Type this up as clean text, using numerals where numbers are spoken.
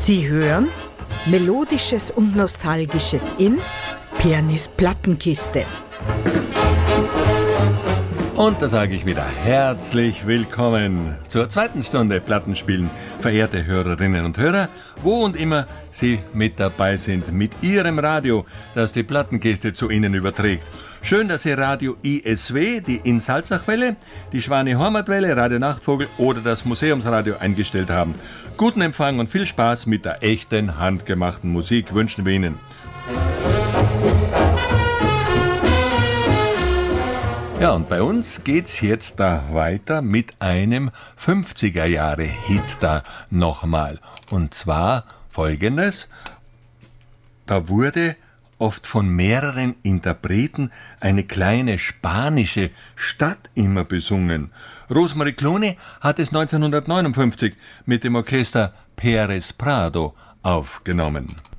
Sie hören Melodisches und Nostalgisches in Pianis Plattenkiste. Und da sage ich wieder herzlich willkommen zur zweiten Stunde Plattenspielen, verehrte Hörerinnen und Hörer, wo und immer Sie mit dabei sind, mit Ihrem Radio, das die Plattenkiste zu Ihnen überträgt. Schön, dass Sie Radio ISW, die Insalzachwelle, die Schwane-Hormat-Welle, Radio Nachtvogel oder das Museumsradio eingestellt haben. Guten Empfang und viel Spaß mit der echten, handgemachten Musik wünschen wir Ihnen. Ja, und bei uns geht's jetzt da weiter mit einem 50er-Jahre-Hit da nochmal. Und zwar folgendes: Da wurde oft von mehreren Interpreten eine kleine spanische Stadt immer besungen. Rosmarie Clooney hat es 1959 mit dem Orchester Pérez Prado aufgenommen.